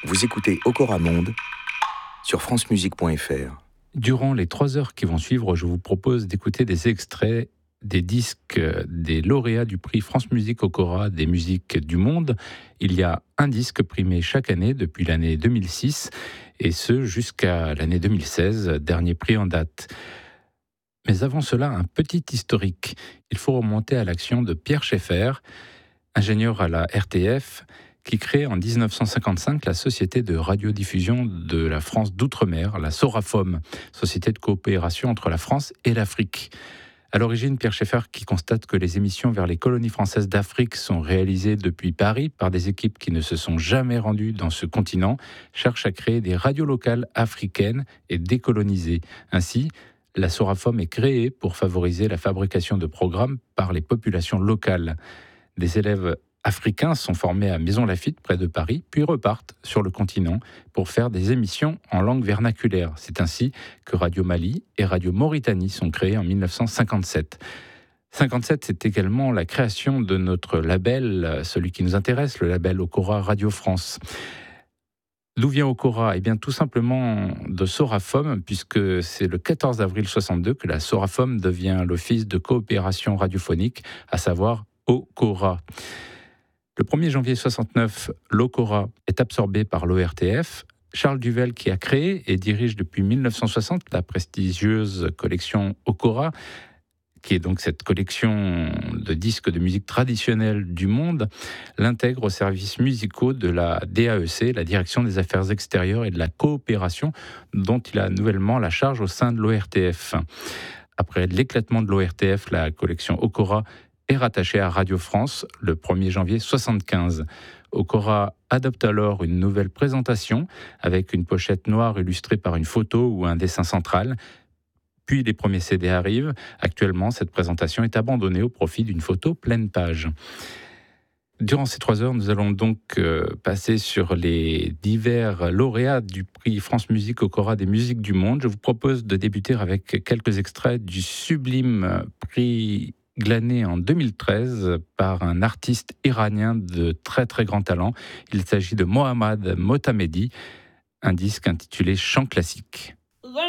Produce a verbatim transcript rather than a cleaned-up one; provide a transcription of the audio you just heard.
Vous écoutez Okora Monde sur francemusique point f r. Durant les trois heures qui vont suivre, je vous propose d'écouter des extraits des disques des lauréats du prix France Musique Okora des musiques du monde. Il y a un disque primé chaque année depuis l'année deux mille six, et ce jusqu'à l'année deux mille seize, dernier prix en date. Mais avant cela, un petit historique. Il faut remonter à l'action de Pierre Schaeffer, ingénieur à la R T F, qui crée en dix-neuf cent cinquante-cinq la Société de radiodiffusion de la France d'outre-mer, la SORAFOM, Société de coopération entre la France et l'Afrique. À l'origine, Pierre Schaeffer, qui constate que les émissions vers les colonies françaises d'Afrique sont réalisées depuis Paris par des équipes qui ne se sont jamais rendues dans ce continent, cherche à créer des radios locales africaines et décolonisées. Ainsi, la SORAFOM est créée pour favoriser la fabrication de programmes par les populations locales. Des élèves africains sont formés à Maisons-Laffitte, près de Paris, puis repartent sur le continent pour faire des émissions en langue vernaculaire. C'est ainsi que Radio Mali et Radio Mauritanie sont créées en dix-neuf cent cinquante-sept. cinquante-sept, c'est également la création de notre label, celui qui nous intéresse, le label Okora Radio France. D'où vient Okora ? Eh bien, tout simplement de SORAFOM, puisque c'est le quatorze avril soixante-deux que la SORAFOM devient l'Office de coopération radiophonique, à savoir Okora. Le premier janvier soixante-neuf, l'Okora est absorbé par l'O R T F. Charles Duvel, qui a créé et dirige depuis dix-neuf cent soixante la prestigieuse collection Okora, qui est donc cette collection de disques de musique traditionnelle du monde, l'intègre aux services musicaux de la D A E C, la Direction des Affaires extérieures et de la coopération, dont il a nouvellement la charge au sein de l'O R T F. Après l'éclatement de l'O R T F, la collection Okora est rattachée à Radio France le premier janvier soixante-quinze. Okora adopte alors une nouvelle présentation avec une pochette noire illustrée par une photo ou un dessin central. Puis les premiers C D arrivent. Actuellement, cette présentation est abandonnée au profit d'une photo pleine page. Durant ces trois heures, nous allons donc euh, passer sur les divers lauréats du prix France Musique Okora des musiques du monde. Je vous propose de débuter avec quelques extraits du sublime prix glané en deux mille treize par un artiste iranien de très très grand talent. Il s'agit de Mohammad Motamedi, un disque intitulé Chants classiques.